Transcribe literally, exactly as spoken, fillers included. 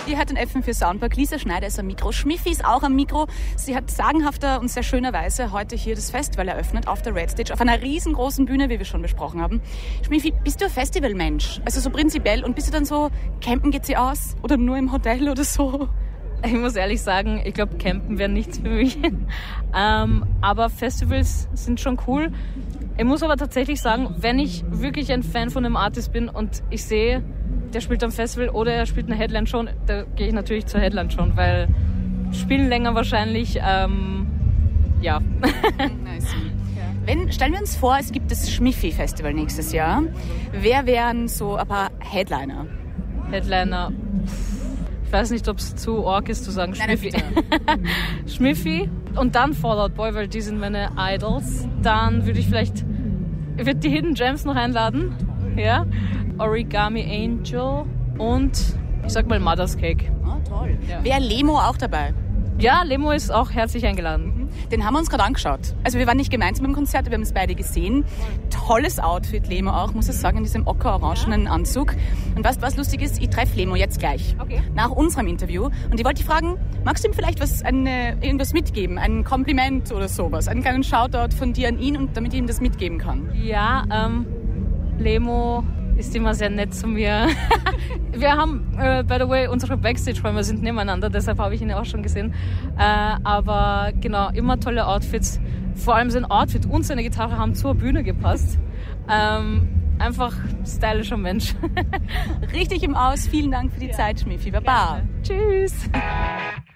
Ihr hört den F M vier Soundpark. Lisa Schneider ist am Mikro. Schmiffi ist auch am Mikro. Sie hat sagenhafter und sehr schönerweise heute hier das Festival eröffnet auf der Red Stage, auf einer riesengroßen Bühne, wie wir schon besprochen haben. Schmiffi, bist du ein Festivalmensch? Also so prinzipiell. Und bist du dann so, campen geht sie aus? Oder nur im Hotel oder so? Ich muss ehrlich sagen, ich glaube, campen wäre nichts für mich. ähm, aber Festivals sind schon cool. Ich muss aber tatsächlich sagen, wenn ich wirklich ein Fan von einem Artist bin und ich sehe, der spielt am Festival oder er spielt eine Headline-Show, da gehe ich natürlich zur Headline-Show, weil spielen länger wahrscheinlich, ähm, ja. Nice. Wenn, stellen wir uns vor, es gibt das Schmiffi-Festival nächstes Jahr. Wer wären so ein paar Headliner? Headliner, ich weiß nicht, ob es zu arg ist zu sagen Schmiffi. Schmiffi und dann Fall Out Boy, weil die sind meine Idols. Dann würde ich vielleicht, ich würde die Hidden Gems noch einladen, ja. Origami Angel und ich sag mal Mother's Cake. Oh, toll. Ja. Wäre Lemo auch dabei? Ja, Lemo ist auch herzlich eingeladen. Den haben wir uns gerade angeschaut. Also wir waren nicht gemeinsam im Konzert, wir haben es beide gesehen. Tolles Outfit, Lemo auch, muss ich sagen, in diesem ocker-orangenen ja. Anzug. Und weißt du, was lustig ist? Ich treffe Lemo jetzt gleich, okay. nach unserem Interview. Und ich wollte dich fragen, magst du ihm vielleicht was, eine, irgendwas mitgeben? Ein Kompliment oder sowas? Einen kleinen Shoutout von dir an ihn, und damit ich ihm das mitgeben kann? Ja, ähm, Lemo ist immer sehr nett zu mir. Wir haben, äh, by the way, unsere Backstage-Räume sind nebeneinander, deshalb habe ich ihn auch schon gesehen. Äh, aber genau, immer tolle Outfits. Vor allem sein Outfit und seine Gitarre haben zur Bühne gepasst. Ähm, einfach stylischer Mensch. Richtig im Aus. Vielen Dank für die ja. Zeit, Schmiffi. Baba. Tschüss.